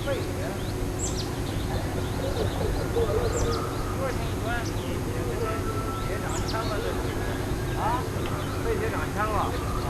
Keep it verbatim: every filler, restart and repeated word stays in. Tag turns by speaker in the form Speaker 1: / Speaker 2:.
Speaker 1: 废铁，多少钱一吨？铁长枪了这是啊？废铁长枪了。